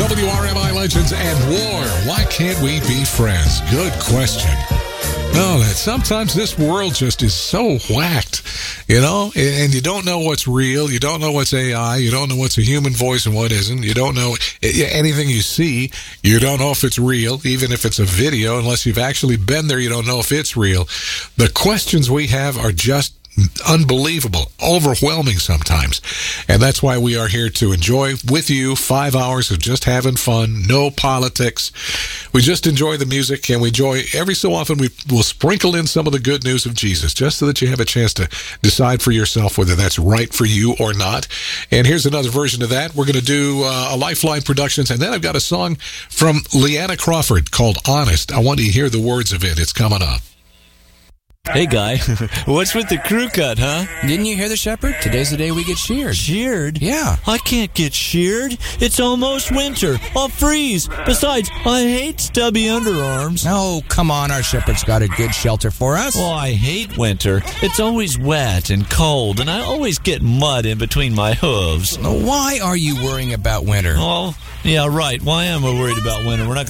WRMI Legends and War. Why can't we be friends? Good question. No, that sometimes this world just is so whacked, and you don't know what's real. You don't know what's AI. You don't know what's a human voice and what isn't. You don't know anything you see. You don't know if it's real, even if it's a video. Unless you've actually been there, you don't know if it's real. The questions we have are just unbelievable, overwhelming sometimes. And that's why we are here to enjoy with you 5 hours of just having fun, no politics. We just enjoy the music, and we enjoy every so often we will sprinkle in some of the good news of Jesus, just so that you have a chance to decide for yourself whether that's right for you or not. And here's another version of that. We're going to do a Lifeline Productions, and then I've got a song from Leanna Crawford called Honest. I want you to hear the words of it. It's coming up. Hey, Guy. What's with the crew cut, huh? Didn't you hear the shepherd? Today's the day we get sheared. Sheared? Yeah. I can't get sheared. It's almost winter. I'll freeze. Besides, I hate stubby underarms. Oh, come on. Our shepherd's got a good shelter for us. Well, I hate winter. It's always wet and cold, and I always get mud in between my hooves. Why are you worrying about winter? Oh, yeah, right. Why am I worried about winter? We're not